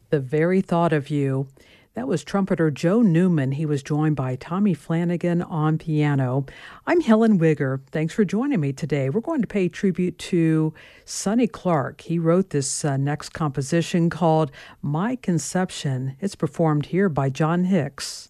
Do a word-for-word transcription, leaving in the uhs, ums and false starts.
The Very Thought of You. That was trumpeter Joe Newman. He was joined by Tommy Flanagan on piano. I'm Helen Wigger. Thanks for joining me today. We're going to pay tribute to Sonny Clark. He wrote this uh, next composition called My Conception. It's performed here by John Hicks.